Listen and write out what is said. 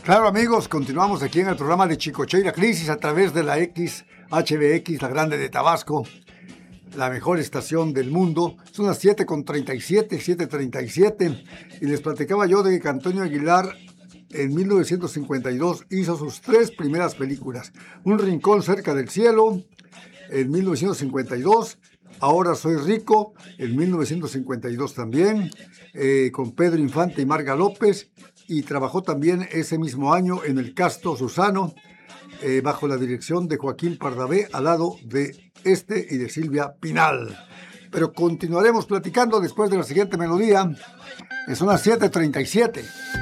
Claro, amigos, continuamos aquí en el programa de Chicoche y la Crisis a través de la XHBX, la Grande de Tabasco, la mejor estación del mundo. Son las 7:37, 7:37, y les platicaba yo de que Antonio Aguilar en 1952 hizo sus tres primeras películas. Un rincón cerca del cielo en 1952, Ahora soy rico en 1952 también, con Pedro Infante y Marga López, y trabajó también ese mismo año en El Casto Susano, bajo la dirección de Joaquín Pardavé, al lado de y de Silvia Pinal. Pero continuaremos platicando después de la siguiente melodía. Son las 7:37.